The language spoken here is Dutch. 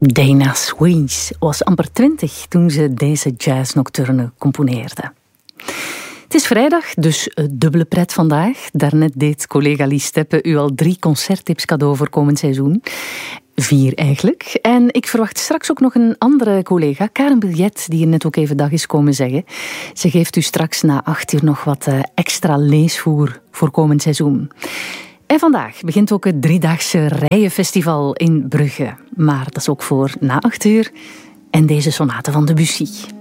Dana Sweens was amper 20 toen ze deze jazznocturne componeerde. Het is vrijdag, dus dubbele pret vandaag. Daarnet deed collega Lies Steppe u al 3 concerttips cadeau voor komend seizoen. 4 eigenlijk. En ik verwacht straks ook nog een andere collega, Karen Biljet, die er net ook even dag is komen zeggen. Ze geeft u straks na 8 uur nog wat extra leesvoer voor komend seizoen. En vandaag begint ook het 3-daagse Rijenfestival in Brugge. Maar dat is ook voor na 8 uur. En deze sonate van Debussy.